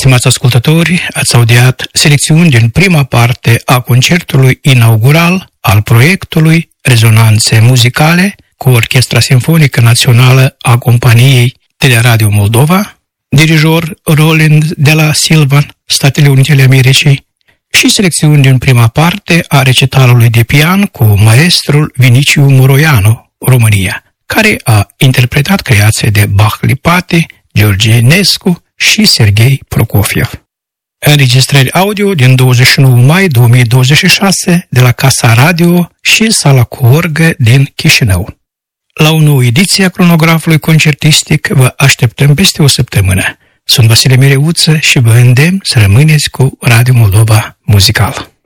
Stimați ascultători, ați audiat selecțiuni din prima parte a concertului inaugural al proiectului Rezonanțe Muzicale cu Orchestra Simfonică Națională a Companiei Teleradio Moldova, dirijor Roland de la Silva, Statele Unite ale Americii, și selecțiuni din prima parte a recitalului de pian cu maestrul Viniciu Muroianu, România, care a interpretat creații de Bach-Lipati, George Enescu și Serghei Prokofiev. Înregistrări audio din 29 mai 2026 de la Casa Radio și Sala cu orgă din Chișinău. La o nouă ediție a cronografului concertistic vă așteptăm peste o săptămână. Sunt Vasile Mireuță și vă îndemn să rămâneți cu Radio Moldova Muzical.